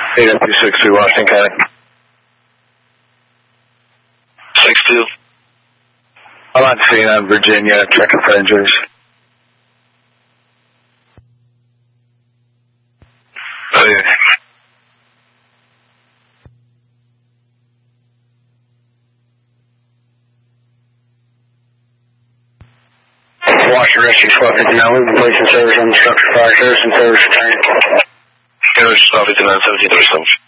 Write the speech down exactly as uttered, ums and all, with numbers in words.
eight F two six two, Washington County. six two. I'm on scene on Virginia, checking for injuries. Oh, yeah. Washington Rescue twelve fifty-nine, we've been placing service on the structure fire service and service return. Service twelve fifty-nine, seventeen thirty-seven.